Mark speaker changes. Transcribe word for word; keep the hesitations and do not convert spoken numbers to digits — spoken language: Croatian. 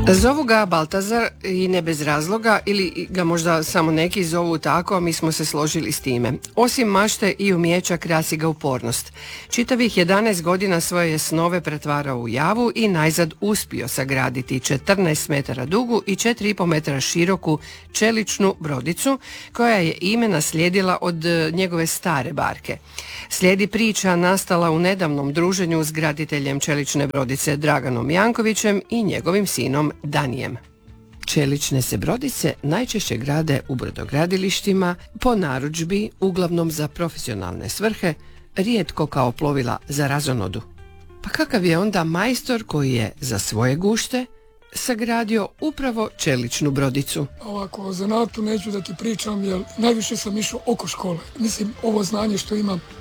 Speaker 1: Zovu ga Baltazar i ne bez razloga, ili ga možda samo neki zovu tako, a mi smo se složili s time. Osim mašte i umijeća krasi ga upornost. Čitavih jedanaest godina svoje je snove pretvarao u javu i najzad uspio sagraditi četrnaest metara dugu i četiri i pol metra široku čeličnu brodicu koja je ime naslijedila od njegove stare barke. Slijedi priča nastala u nedavnom druženju s graditeljem čelične brodice Draganom Jankovićem i njegovim sinom Danijem. Čelične se brodice najčešće grade u brodogradilištima, po narudžbi, uglavnom za profesionalne svrhe, rijetko kao plovila za razonodu. Pa kakav je onda majstor koji je za svoje gušte sagradio upravo čeličnu brodicu?
Speaker 2: Ovako, o zanatu neću da ti pričam, jer najviše sam išao oko škole. Mislim, ovo znanje što imam